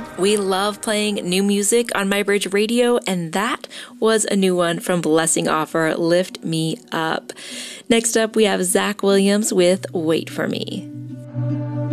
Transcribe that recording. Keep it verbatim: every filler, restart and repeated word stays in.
We love playing new music on MyBridge Radio, and that was a new one from Blessing Offer, Lift Me Up. Next up, we have Zach Williams with Wait For Me.